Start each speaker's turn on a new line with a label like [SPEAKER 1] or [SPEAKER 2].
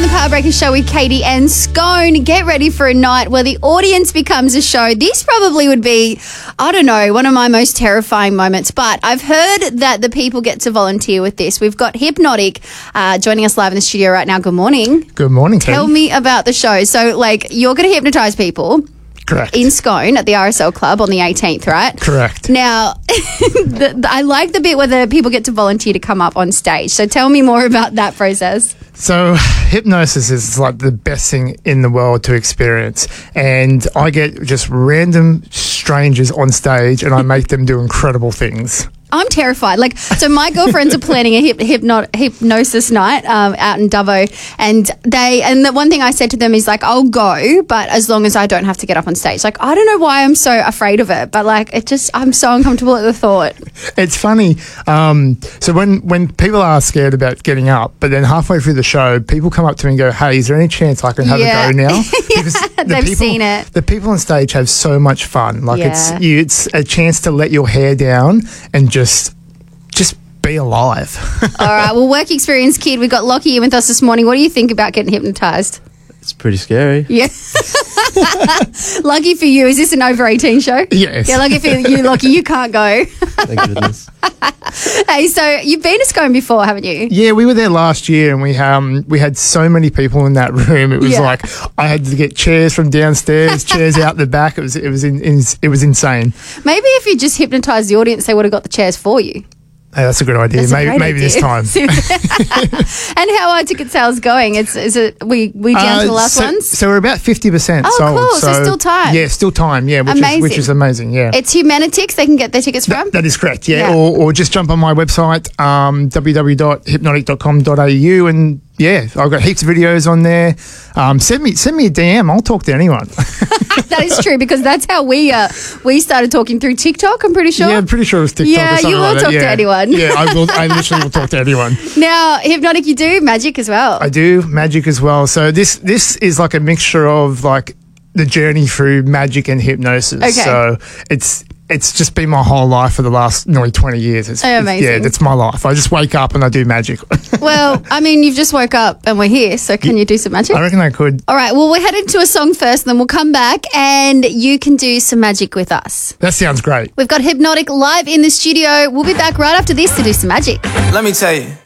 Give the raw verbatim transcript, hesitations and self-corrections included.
[SPEAKER 1] on the Power Breakers show with Katie and Scone. Get ready for a night where the audience becomes a show. This probably would be, I don't know, one of my most terrifying moments. But I've heard that the people get to volunteer with this. We've got Hypnotic uh, joining us live in the studio right now. Good morning.
[SPEAKER 2] Good morning, Katie.
[SPEAKER 1] Tell me about the show. So, like, you're going to hypnotise people.
[SPEAKER 2] Correct.
[SPEAKER 1] In Scone at the R S L Club on the eighteenth, right?
[SPEAKER 2] Correct.
[SPEAKER 1] Now, the, the, I like the bit where the people get to volunteer to come up on stage. So tell me more about that process.
[SPEAKER 2] So hypnosis is like the best thing in the world to experience. And I get just random strangers on stage and I make them do incredible things.
[SPEAKER 1] I'm terrified. Like, so my girlfriends are planning a hip, hypno, hypnosis night um, out in Dubbo, and they and the one thing I said to them is like, I'll go, but as long as I don't have to get up on stage. Like, I don't know why I'm so afraid of it, but like, it just I'm so uncomfortable at the thought.
[SPEAKER 2] It's funny. Um, so when when people are scared about getting up, but then halfway through the show, people come up to me and go, "Hey, is there any chance I can have
[SPEAKER 1] Yeah.
[SPEAKER 2] a go now?"
[SPEAKER 1] Because
[SPEAKER 2] the
[SPEAKER 1] they've
[SPEAKER 2] people,
[SPEAKER 1] seen it.
[SPEAKER 2] The people on stage have so much fun. Like
[SPEAKER 1] Yeah.
[SPEAKER 2] it's you, it's a chance to let your hair down and just. Just, just be alive.
[SPEAKER 1] All right. Well, work experience kid, we got Lockie in with us this morning. What do you think about getting hypnotised?
[SPEAKER 3] It's pretty scary.
[SPEAKER 1] Yeah. Lucky for you. Is this an over eighteen show?
[SPEAKER 2] Yes.
[SPEAKER 1] Yeah, lucky for you, Lockie. You can't go.
[SPEAKER 3] Thank goodness.
[SPEAKER 1] Hey, so you've been to Scone before, haven't you?
[SPEAKER 2] Yeah, we were there last year, and we um we had so many people in that room. It was
[SPEAKER 1] Yeah.
[SPEAKER 2] like I had to get chairs from downstairs, chairs out the back. It was it was in, in, it was insane.
[SPEAKER 1] Maybe if you just hypnotised the audience, they would have got the chairs for you.
[SPEAKER 2] Hey, that's a good idea.
[SPEAKER 1] That's a
[SPEAKER 2] maybe
[SPEAKER 1] great
[SPEAKER 2] maybe
[SPEAKER 1] idea.
[SPEAKER 2] this time.
[SPEAKER 1] And how are ticket sales going? It's is it we we down to the
[SPEAKER 2] Uh,
[SPEAKER 1] last
[SPEAKER 2] so,
[SPEAKER 1] ones?
[SPEAKER 2] So we're about fifty percent
[SPEAKER 1] Oh,
[SPEAKER 2] sold.
[SPEAKER 1] cool. So still time.
[SPEAKER 2] Yeah, still time. Yeah, which
[SPEAKER 1] Amazing.
[SPEAKER 2] is which is amazing. Yeah.
[SPEAKER 1] It's Humanitix. They can get their tickets from.
[SPEAKER 2] That is correct, yeah.
[SPEAKER 1] Yeah.
[SPEAKER 2] Or, or just jump on my website, um, w w w dot hypnotic dot com dot a u, and yeah, I've got heaps of videos on there. Um, send me send me a D M. I'll talk to anyone.
[SPEAKER 1] That is true because that's how we uh, we started talking through TikTok. I'm pretty sure.
[SPEAKER 2] Yeah, I'm pretty sure it was TikTok.
[SPEAKER 1] Yeah,
[SPEAKER 2] or something
[SPEAKER 1] you will
[SPEAKER 2] like that.
[SPEAKER 1] talk to
[SPEAKER 2] Yeah.
[SPEAKER 1] anyone.
[SPEAKER 2] Yeah, I will. I literally will talk to anyone.
[SPEAKER 1] Now, Hypnotic, you do magic as well.
[SPEAKER 2] I do magic as well. So this this is like a mixture of like the journey through magic and hypnosis.
[SPEAKER 1] Okay.
[SPEAKER 2] So it's it's just been my whole life for the last nearly twenty years. It's,
[SPEAKER 1] Oh,
[SPEAKER 2] it's-
[SPEAKER 1] amazing.
[SPEAKER 2] yeah, that's my life. I just wake up and I do magic.
[SPEAKER 1] Well, I mean, you've just woke up and we're here, so can you do some magic?
[SPEAKER 2] I reckon I could.
[SPEAKER 1] All right, well, we're headed to a song first, and then we'll come back and you can do some magic with us.
[SPEAKER 2] That sounds great.
[SPEAKER 1] We've got Hypnotic live in the studio. We'll be back right after this to do some magic.
[SPEAKER 4] Let me tell you,